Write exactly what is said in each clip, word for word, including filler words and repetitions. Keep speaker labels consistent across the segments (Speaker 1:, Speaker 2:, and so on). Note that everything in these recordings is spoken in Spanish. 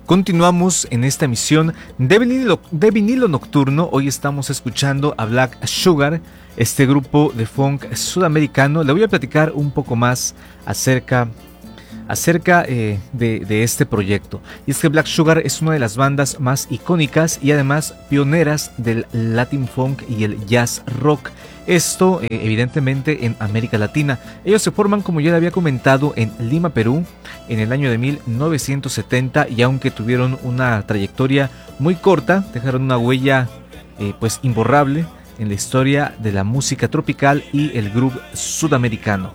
Speaker 1: Continuamos en esta emisión de vinilo, de vinilo nocturno. Hoy estamos escuchando a Black Sugar, este grupo de funk sudamericano. Le voy a platicar un poco más acerca, acerca eh, de, de este proyecto. Y es que Black Sugar es una de las bandas más icónicas y además pioneras del Latin funk y el jazz rock. Esto eh, evidentemente en América Latina. Ellos se forman, como ya le había comentado, en Lima, Perú, en el año de mil novecientos setenta, y aunque tuvieron una trayectoria muy corta, dejaron una huella eh, pues imborrable en la historia de la música tropical y el groove sudamericano.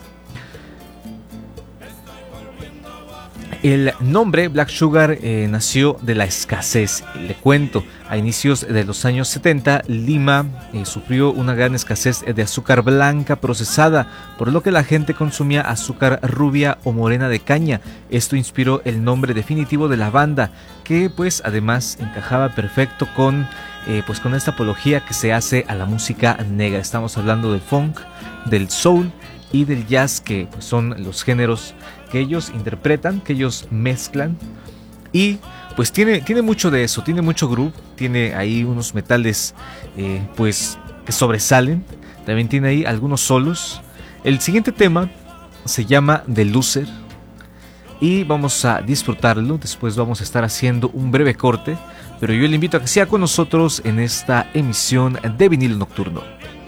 Speaker 1: El nombre Black Sugar eh, nació de la escasez. Le cuento, a inicios de los años setenta, Lima eh, sufrió una gran escasez de azúcar blanca procesada, por lo que la gente consumía azúcar rubia o morena de caña. Esto inspiró el nombre definitivo de la banda, que pues además encajaba perfecto con, eh, pues, con esta apología que se hace a la música negra. Estamos hablando del funk, del soul y del jazz, que pues, son los géneros que ellos interpretan, que ellos mezclan, y pues tiene, tiene mucho de eso, tiene mucho groove, tiene ahí unos metales eh, pues que sobresalen, también tiene ahí algunos solos. El siguiente tema se llama The Loser y vamos a disfrutarlo. Después vamos a estar haciendo un breve corte, pero yo le invito a que sea con nosotros en esta emisión de Vinilo Nocturno.